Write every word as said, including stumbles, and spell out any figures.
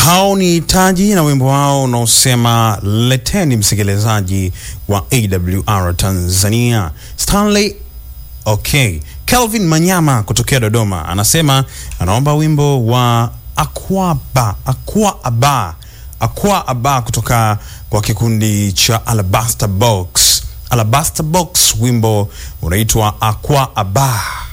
Hao ni Taji na wimbo wao unaosema leteni, msikilizaji wa A W R Tanzania. Stanley okay. Kelvin Manyama kutokea Dodoma anasema anaomba wimbo wa Akwaba, Akwa Aba, Akwa Aba kutoka kwa kikundi cha Alabaster Box. Alabaster Box, wimbo unaitwa Akwa Aba.